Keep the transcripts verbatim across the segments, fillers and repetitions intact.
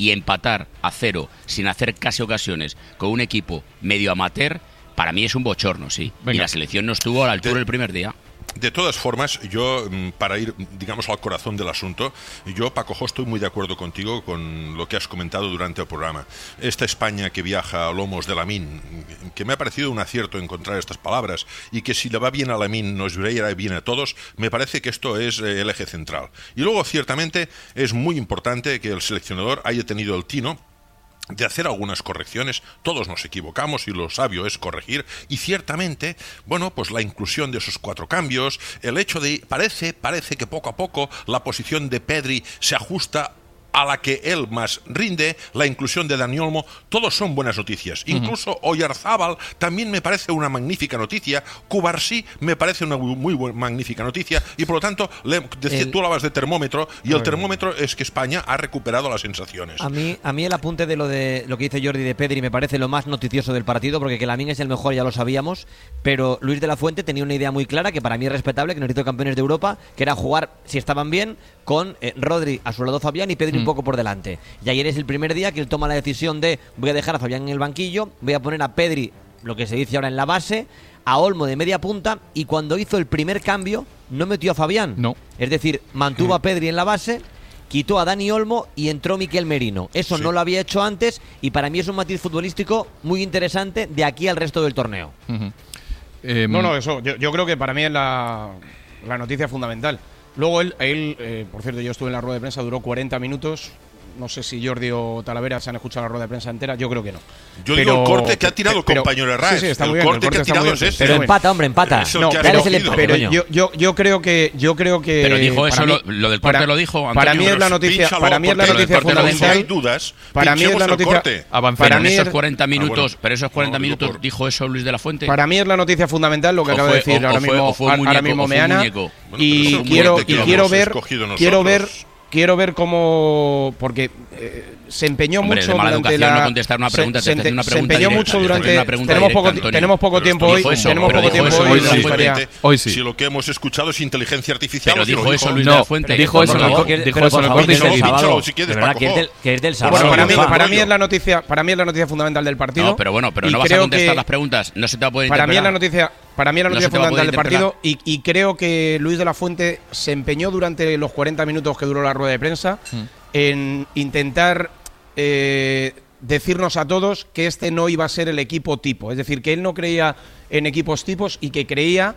y empatar a cero sin hacer casi ocasiones con un equipo medio amateur, para mí es un bochorno, sí. Venga. Y la selección no estuvo a la altura el primer día. De todas formas, yo, para ir, digamos, al corazón del asunto, yo, Paco Jo, estoy muy de acuerdo contigo con lo que has comentado durante el programa. Esta España que viaja a lomos de Lamine, que me ha parecido un acierto encontrar estas palabras, y que si le va bien a Lamine nos irá bien a todos, me parece que esto es el eje central. Y luego, ciertamente, es muy importante que el seleccionador haya tenido el tino de hacer algunas correcciones. Todos nos equivocamos y lo sabio es corregir, y ciertamente, bueno, pues la inclusión de esos cuatro cambios, el hecho de, parece, parece que poco a poco la posición de Pedri se ajusta a la que él más rinde, la inclusión de Dani Olmo, todos son buenas noticias. Uh-huh. Incluso Oyarzábal también me parece una magnífica noticia, Cubarsí me parece una muy buena, magnífica noticia, y por lo tanto, le, de, el... tú hablabas de termómetro, y el termómetro es que España ha recuperado las sensaciones. A mí, a mí el apunte de lo de lo que dice Jordi de Pedri me parece lo más noticioso del partido, porque que Lamine es el mejor ya lo sabíamos, pero Luis de la Fuente tenía una idea muy clara, que para mí es respetable, que nos hizo campeones de Europa, que era jugar, si estaban bien, con eh, Rodri a su lado Fabián y Pedri mm. un poco por delante. Y ayer es el primer día que él toma la decisión de voy a dejar a Fabián en el banquillo, voy a poner a Pedri, lo que se dice ahora en la base, a Olmo de media punta, y cuando hizo el primer cambio no metió a Fabián. No. Es decir, mantuvo mm. a Pedri en la base, quitó a Dani Olmo y entró Miquel Merino. Eso sí. No lo había hecho antes, y para mí es un matiz futbolístico muy interesante de aquí al resto del torneo. Uh-huh. eh, no, no, eso yo, yo creo que para mí es la, la noticia fundamental. Luego él, él eh, por cierto, yo estuve en la rueda de prensa, duró cuarenta minutos. No sé si Jordi o Talavera se han escuchado la rueda de prensa entera, yo creo que no. Yo pero, digo el corte que ha tirado el compañero Herrás. Sí, sí, está el, muy bien, corte el corte que ha tirado es ese. Pero empata, hombre, empata. Es no, que pero es el pero yo, yo, yo creo que yo creo que Pero dijo eso, mí, lo, lo del corte para, lo dijo Antonio. Para mí es la noticia, para mí es la noticia fundamental. Hay dudas. Para mí es la noticia. Para mí esos cuarenta minutos, pero esos cuarenta minutos dijo eso Luis de la Fuente. Para mí es la noticia fundamental lo que acaba de decir ahora mismo ahora mismo Meana, y quiero y quiero ver quiero ver Quiero ver cómo, porque eh, se empeñó Hombre, mucho durante la. No contestar una pregunta, se, se, una se pregunta empeñó directa, mucho durante. Tenemos directa, poco, Antonio, tenemos poco tiempo hoy. Eso, tenemos poco tiempo eso, hoy. Luis de la Fuente, hoy sí. Si lo que hemos escuchado es inteligencia artificial. Pero dijo eso Luis no, de la Fuente. Dijo eso en el dijo eso en el corte y del sábado. Si quieres, de verdad que es del, que es del sábado. Bueno, para mí, para mí es la noticia, para mí es la noticia fundamental del partido. No, pero bueno, pero no vas a contestar las preguntas, no se te va a poder Para mí es la noticia. Para mí es la noticia no fundamental del partido, y, y creo que Luis de la Fuente se empeñó durante los cuarenta minutos que duró la rueda de prensa mm. en intentar eh, decirnos a todos que este no iba a ser el equipo tipo. Es decir, que él no creía en equipos tipos y que creía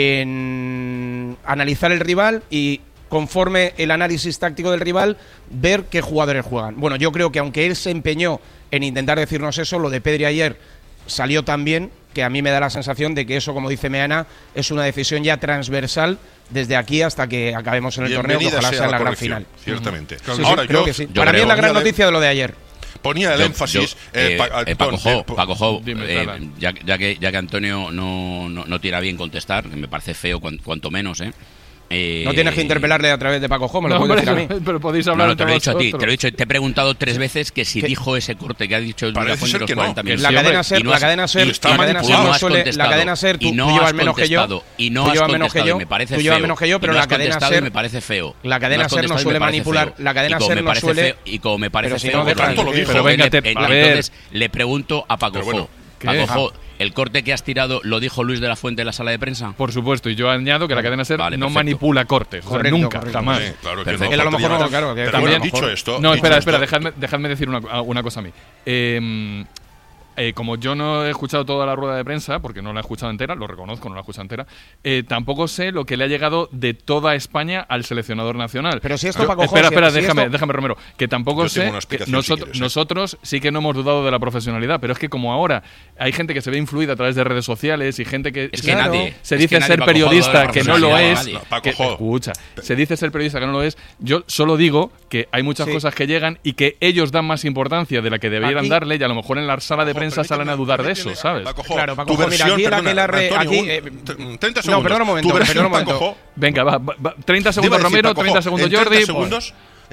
en analizar el rival y, conforme el análisis táctico del rival, ver qué jugadores juegan. Bueno, yo creo que aunque él se empeñó en intentar decirnos eso, lo de Pedri ayer salió tan bien que a mí me da la sensación de que eso, como dice Meana, es una decisión ya transversal desde aquí hasta que acabemos en el torneo, que ojalá sea en la gran final. Ciertamente. Uh-huh. Sí, Ahora, sí, yo, creo que sí. Para mí es la gran noticia de lo de ayer. Ponía el yo, énfasis. Yo, eh, eh, eh, Paco Jo, Paco Jo Dime, eh, ya, ya, que, ya que Antonio no, no, no tira bien contestar, que me parece feo cuanto, cuanto menos, ¿eh? Eh, no tienes que interpelarle a través de Paco Jo, me lo no, puedes decir a mí. Pero podéis hablar no, no, te lo he dicho a ti, vosotros. te lo he dicho, te he preguntado tres veces que si ¿Qué? dijo ese corte que ha dicho el Parece ser que cuarenta no. minutos. La sí, cadena hombre, ser, no la has, cadena ser, está la cadena ser no suele, la cadena ser, tú, no tú llevas menos que yo, y no tú has llevas menos que yo, me parece tú llevas feo, menos que yo, pero no la cadena ser me parece feo. La cadena ser no suele manipular, la cadena ser no suele, y como me parece si feo, no dejas, pero venga, entonces le pregunto a Paco Jo, Paco Jo, ¿el corte que has tirado lo dijo Luis de la Fuente en la sala de prensa? Por supuesto, y yo añado que la cadena ser vale, no perfecto. manipula cortes, correcto, nunca, correcto. jamás. Sí, claro que Perfecto. no, Él a lo mejor no, faltaría claro, más. que Pero también bueno, dicho esto, no, dicho espera, esto, espera, dejadme, dejadme decir una, una cosa a mí. Eh, Eh, como yo no he escuchado toda la rueda de prensa, porque no la he escuchado entera, lo reconozco, no la he escuchado entera, eh, tampoco sé lo que le ha llegado de toda España al seleccionador nacional. Pero si esto, yo, Paco, espera, si, espera, si déjame, esto... déjame, Romero, que tampoco yo sé que nosotros, si quieres, ¿eh? nosotros sí que no hemos dudado de la profesionalidad, pero es que como ahora hay gente que se ve influida a través de redes sociales y gente que, es que claro, nadie, se es dice que nadie, ser Paco periodista Jo, que no lo es, nadie. Paco que, Jo. escucha, se dice ser periodista que no lo es, yo solo digo que hay muchas Sí. cosas que llegan y que ellos dan más importancia de la que deberían Aquí- darle, y a lo mejor en la sala de Paco, prensa salen a dudar de eso, permíteme, ¿sabes? Paco Jo, Claro, Paco tu Jo, mira, versión, aquí la- perdona, aquí la re- Antonio, aquí, eh, un- treinta no, segundos. perdona un momento, Tu versión, perdona un Paco momento. Jo, Venga, va, va, va, treinta te segundos iba a decir, Romero, Paco Jo, treinta segundos en Jordi. treinta segundos,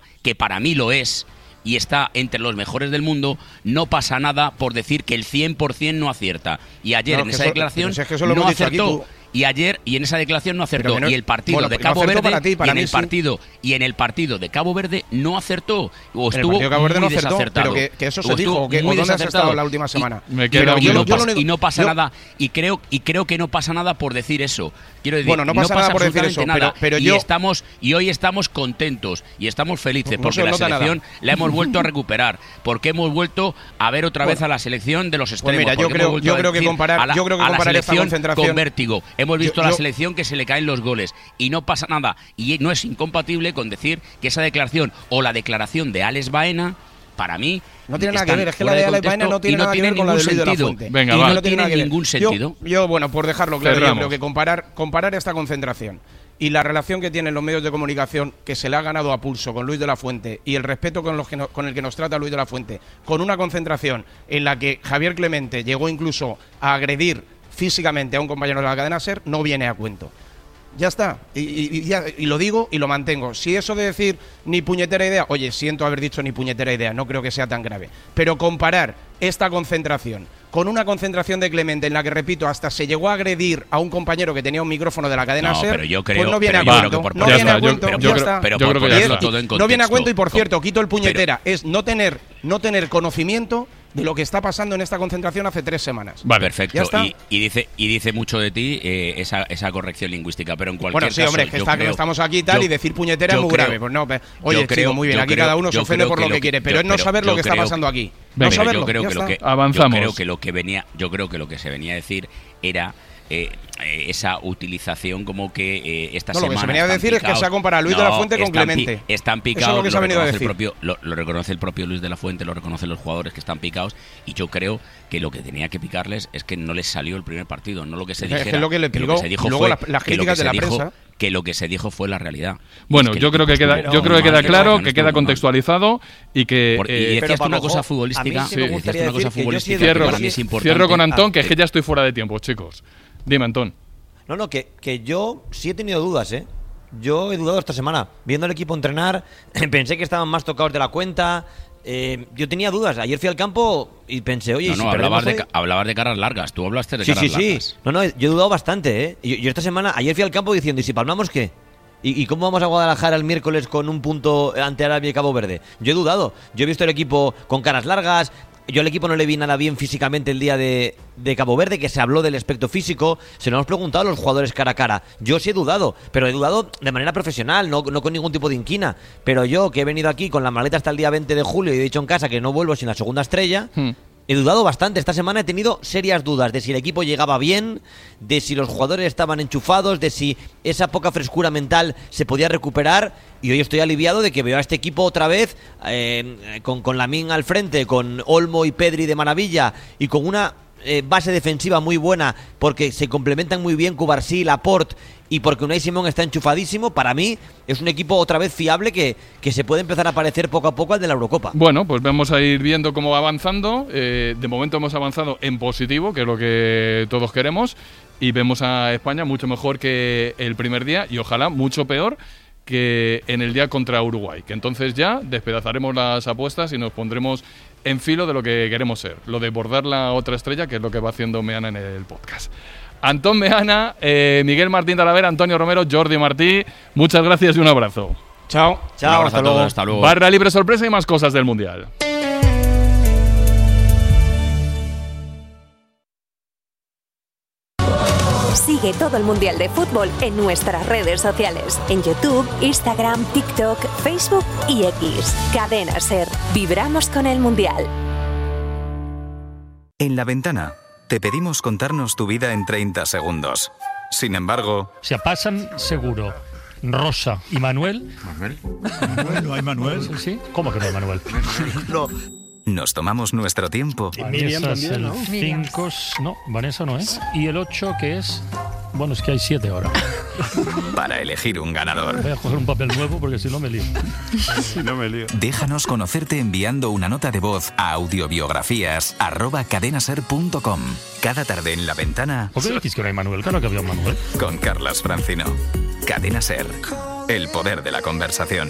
deportiva, que para mí lo es, y está entre los mejores del mundo, no pasa nada por decir que el cien por ciento no acierta. Y ayer No, en que esa eso- declaración pero si es que eso lo no hemos dicho aquí, acertó. tú- y ayer y en esa declaración no acertó. No, y el partido bueno, de no Cabo Verde para ti, para y en mí el sí. partido y en el partido de Cabo Verde no acertó o En el estuvo partido de Cabo Verde muy no acertó, desacertado. pero que, que eso O se estuvo dijo, que, muy ¿o dónde has desacertado. estado la última semana? Me Pero queda y, un no minuto. pasa, y no pasa yo- nada y creo y creo que no pasa nada por decir eso. Quiero decir, Bueno, no pasa nada por decir absolutamente eso, nada. pero- pero y yo- estamos y hoy estamos contentos y estamos felices No porque se la nota selección nada. la hemos vuelto a recuperar, porque hemos vuelto a ver otra vez Bueno, a la selección de los extremos. mira, yo porque creo- hemos vuelto yo a creo que decir comparar- a la, yo creo que a la comparar esta selección concentración- con vértigo. Hemos visto Yo- a la yo- selección que se le caen los goles y no pasa nada y no es incompatible con decir que esa declaración o la declaración de Alex Baena para mí No tiene nada que están ver, es que la fuera de de Alex contexto Baena no tiene y no nada que ver con la de ningún Luis de la sentido. Fuente. Venga, Y va. no No tiene nada que tiene ver. ningún Yo- sentido. Yo, bueno, por dejarlo claro, yo Cerramos. creo que comparar, comparar esta concentración y la relación que tienen los medios de comunicación que se le ha ganado a pulso con Luis de la Fuente y el respeto con, los que no- con el que nos trata Luis de la Fuente, con una concentración en la que Javier Clemente llegó incluso a agredir físicamente a un compañero de la cadena SER, no viene a cuento. Ya está, y, y- y ya- y lo digo y lo mantengo. Si eso de decir ni puñetera idea, oye, siento haber dicho ni puñetera idea, no creo que sea tan grave. Pero comparar esta concentración con una concentración de Clemente en la que, repito, hasta se llegó a agredir a un compañero que tenía un micrófono de la cadena No, SER, pero yo creo- pues no viene pero a yo creo cuento. que por No poner- viene Ya a está, yo- cuento, yo ya creo- está. pero yo por creo que ya ponerlo está. todo en No viene a contexto. cuento y, por Com- cierto, quito el puñetera. pero- es no tener, no tener conocimiento de lo que está pasando en esta concentración hace tres semanas. Vale. Perfecto. Ya está. Y, y dice y dice mucho de ti eh, esa, esa corrección lingüística, pero en cualquier Bueno, sí, caso, hombre, que, yo está, que creo- estamos aquí y tal, yo- y decir puñetera es yo muy creo- grave. Pues no, pe- oye, yo creo- chico, muy bien, yo aquí creo- cada uno se yo ofende creo por que lo que, lo que- quiere, pero yo- es no pero saber lo yo que está creo pasando que- aquí. Venga, No saberlo, yo creo ya que lo está. que Avanzamos. Yo creo que lo que venía, yo creo que lo que se venía a decir era eh, eh, esa utilización como que eh, esta No, lo que semana se venía a están decir es que picados. se ha comparado a Luis de la Fuente con están pi- Clemente. Están Eso es picados, lo que se ha venido a reconoce el decir. propio, lo, lo reconoce el propio Luis de la Fuente, lo reconocen los jugadores que están picados y yo creo que lo que tenía que picarles es que no les salió el primer partido, no lo que se Es que dijera. es lo que le que picó. se dijo Y luego fue las- las que lo críticas que de se la dijo- prensa. que lo que se dijo fue la realidad. Bueno, Es que yo el creo que equipo queda, estuvo yo creo que muy queda mal, claro, estuvo que queda muy mal. contextualizado y que Por- y eh, decías pero, tú una Paco, cosa a mí futbolística, sí me decías gustaría tú una cosa decir que yo sí he futbolística que cierro, para mí es importante. cierro con Ah, Antón, que es que ya estoy fuera de tiempo, chicos. Dime, Antón. No, no, que, que yo sí he tenido dudas, ¿eh? Yo he dudado esta semana. Viendo al equipo entrenar, pensé que estaban más tocados de la cuenta. Eh, yo tenía dudas. Ayer fui al campo y pensé, oye, No, ¿y si no, hablabas de, perdemos ca- hablabas de caras largas. Tú hablaste de hoy? Sí, caras sí, sí. largas. No, no, yo he dudado bastante, ¿eh? Yo, yo esta semana, ayer fui al campo diciendo, ¿y si palmamos qué? ¿Y, ¿Y cómo vamos a Guadalajara el miércoles con un punto ante Arabia y Cabo Verde? Yo he dudado. Yo he visto el equipo con caras largas. Yo al equipo no le vi nada bien físicamente el día de, de Cabo Verde, que se habló del aspecto físico. Se lo hemos preguntado a los jugadores cara a cara. Yo sí he dudado, pero he dudado de manera profesional, no, no con ningún tipo de inquina. Pero yo, que he venido aquí con la maleta hasta el día veinte de julio y he dicho en casa que no vuelvo sin la segunda estrella, Hmm. he dudado bastante. Esta semana he tenido serias dudas de si el equipo llegaba bien, de si los jugadores estaban enchufados, de si esa poca frescura mental se podía recuperar. Y hoy estoy aliviado de que veo a este equipo otra vez eh, con, con Lamín al frente, con Olmo y Pedri de maravilla y con una eh, base defensiva muy buena porque se complementan muy bien Cubarsí, Laporte y porque Unai Simón está enchufadísimo. Para mí es un equipo otra vez fiable que, que se puede empezar a parecer poco a poco al de la Eurocopa. Bueno, pues vamos a ir viendo cómo va avanzando. Eh, de momento hemos avanzado en positivo, que es lo que todos queremos, y vemos a España mucho mejor que el primer día y ojalá mucho peor que en el día contra Uruguay, que entonces ya despedazaremos las apuestas y nos pondremos en filo de lo que queremos ser, lo de bordar la otra estrella, que es lo que va haciendo Meana en el podcast. Antón Meana, eh, Miguel Martín Talavera, Antonio Romero, Jordi Martí, muchas gracias y un abrazo. Chao. Chao, Un abrazo hasta a todos, luego. hasta luego. Barra libre sorpresa y más cosas del Mundial. Sigue todo el Mundial de Fútbol en nuestras redes sociales. En YouTube, Instagram, TikTok, Facebook y X. Cadena SER. Vibramos con el Mundial. En La Ventana te pedimos contarnos tu vida en treinta segundos. Sin embargo, Se pasan seguro Rosa y Manuel. ¿Manuel? ¿Manuel? ¿No hay Manuel? Sí, sí. ¿Cómo que no hay Manuel? nos tomamos nuestro tiempo Miriam también, el ¿no? cinco, no, Vanessa no es. Y el ocho que es, bueno, es que hay siete ahora. para elegir un ganador. Voy a coger un papel nuevo porque si no me lío. Si no me lío. Déjanos conocerte enviando una nota de voz a audiobiografías arroba cadenaser punto com. Cada tarde en La Ventana ¿Por qué decís que no hay Manuel? Claro que había un Manuel. con Carlas Francino. Cadena Ser. El poder de la conversación.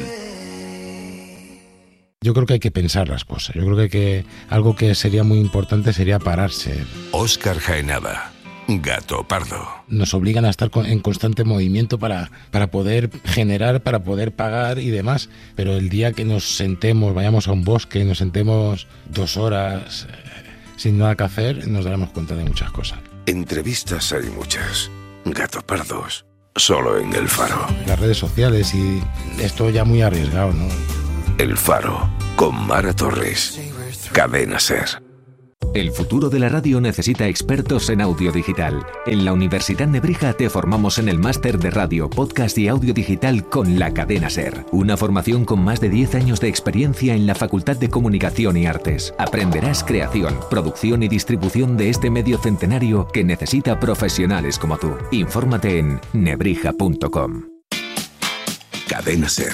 Yo creo que hay que pensar las cosas. Yo creo que, hay que algo que sería muy importante sería pararse. Óscar Jaenada, Gato Pardo. Nos obligan a estar en constante movimiento para, para poder generar, para poder pagar y demás. Pero el día que nos sentemos, vayamos a un bosque, nos sentemos dos horas eh, sin nada que hacer, nos daremos cuenta de muchas cosas. Entrevistas hay muchas. Gato Pardos, solo en El Faro. Las redes sociales y esto ya muy arriesgado, ¿no? El Faro, con Mara Torres. Cadena SER. El futuro de la radio necesita expertos en audio digital. En la Universidad Nebrija te formamos en el máster de radio, podcast y audio digital con la Cadena SER. Una formación con más de diez años de experiencia en la Facultad de Comunicación y Artes. Aprenderás creación, producción y distribución de este medio centenario que necesita profesionales como tú. Infórmate en nebrija punto com. Cadena SER.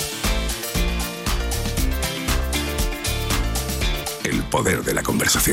El poder de la conversación.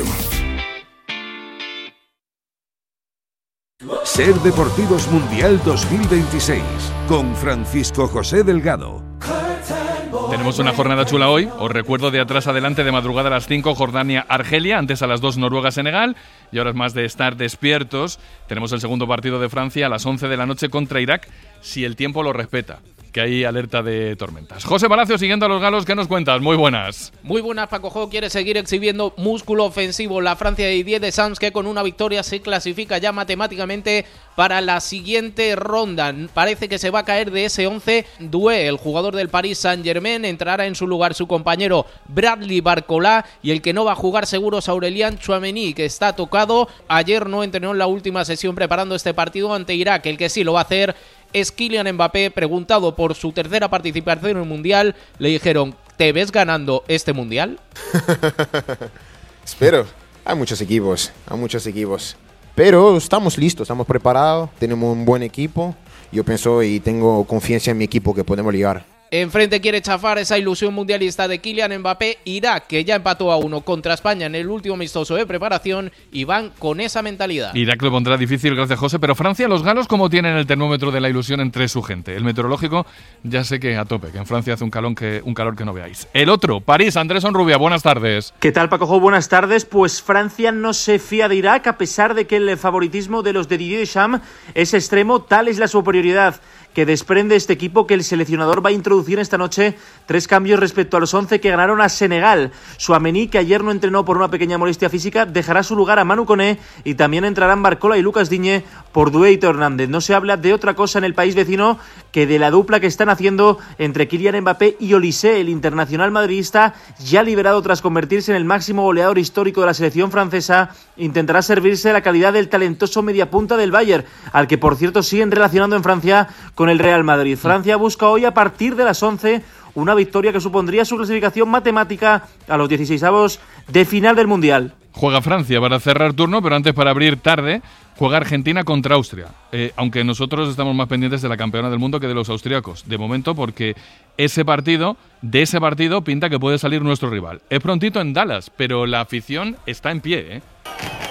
SER Deportivos Mundial dos mil veintiséis con Francisco José Delgado. Tenemos una jornada chula hoy. Os recuerdo de atrás adelante, de madrugada a las cinco, Jordania-Argelia, antes a las dos, Noruega-Senegal, y horas más de estar despiertos. Tenemos el segundo partido de Francia a las once de la noche contra Irak, si el tiempo lo respeta, que hay alerta de tormentas. José Palacio, siguiendo a los galos, ¿qué nos cuentas? Muy buenas. Muy buenas, Paco Jo quiere seguir exhibiendo músculo ofensivo. La Francia de Didier Deschamps, que con una victoria se clasifica ya matemáticamente para la siguiente ronda. Parece que se va a caer de ese once. Doué, el jugador del Paris Saint-Germain, entrará en su lugar su compañero Bradley Barcola, y el que no va a jugar seguro es Aurélien Tchouaméni, que está tocado. Ayer no entrenó en la última sesión preparando este partido ante Irak. El que sí lo va a hacer es Kylian Mbappé. Preguntado por su tercera participación en el Mundial, le dijeron: ¿te ves ganando este Mundial? Espero. Hay muchos equipos, hay muchos equipos. Pero estamos listos, estamos preparados, tenemos un buen equipo. Yo pienso y tengo confianza en mi equipo que podemos llegar. Enfrente quiere chafar esa ilusión mundialista de Kylian Mbappé. Irak, que ya empató a uno contra España en el último amistoso de preparación, y van con esa mentalidad. Irak lo pondrá difícil, gracias José, pero Francia, los galos, ¿cómo tienen el termómetro de la ilusión entre su gente? El meteorológico ya sé que a tope, que en Francia hace un calor que, un calor que no veáis. El otro, París, Andrés Onrubia, buenas tardes. ¿Qué tal, Paco Jo? Buenas tardes. Pues Francia no se fía de Irak, a pesar de que el favoritismo de los de Didier Deschamps es extremo. Tal es la superioridad que desprende este equipo, que el seleccionador va a introducir esta noche tres cambios respecto a los once que ganaron a Senegal. Tchouaméni, que ayer no entrenó por una pequeña molestia física, dejará su lugar a Manu Koné, y también entrarán Barcola y Lucas Digne por Doué y Théo Hernández. No se habla de otra cosa en el país vecino que de la dupla que están haciendo entre Kylian Mbappé y Olise. El internacional madridista, ya liberado tras convertirse en el máximo goleador histórico de la selección francesa, intentará servirse de la calidad del talentoso mediapunta del Bayern, al que por cierto siguen relacionando en Francia con el Real Madrid. Francia busca hoy, a partir de las once, una victoria que supondría su clasificación matemática a los dieciseisavos de final del Mundial. Juega Francia para cerrar turno, pero antes, para abrir tarde, juega Argentina contra Austria. Eh, aunque nosotros estamos más pendientes de la campeona del mundo que de los austríacos, de momento, porque ese partido, de ese partido, pinta que puede salir nuestro rival. Es prontito en Dallas, pero la afición está en pie, ¿eh?